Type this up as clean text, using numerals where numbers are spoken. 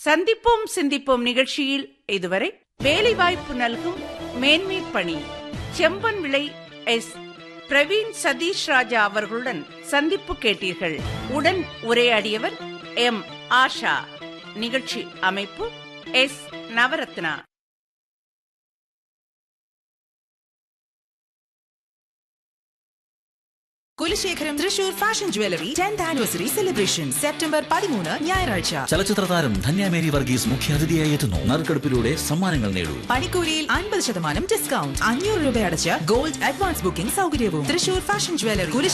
சந்திப்போம் சிந்திப்போம் நிகழ்ச்சியில் இதுவரை வேலைவாய்ப்பு நல்கும் மேன்மை பணி செம்பன் விளை எஸ் பிரவீன் சதீஷ் ராஜா அவர்களுடன் சந்திப்பு கேட்டீர்கள். உடன் உரையாடியவர் எம் ஆஷா. நிகழ்ச்சி அமைப்பு S Navratna. Kulasekharam Thrissur fashion jewellery 10th anniversary celebration September 13 ഞായറാഴ്ച. ചലച്ചിത്ര താരം ധന്യമേരി വർഗീസ് മുഖ്യാതിഥിയായി എത്തുന്നു. നറുക്കെടുപ്പിലൂടെ സമ്മാനങ്ങൾ നേടൂ. പണിക്കൂലിയിൽ 50% ഡിസ്കൗണ്ട്. 500 രൂപ അടച്ച് ഗോൾഡ് അഡ്വാൻസ് ബുക്കിംഗ് സൗകര്യവും. Thrissur fashion jewellery.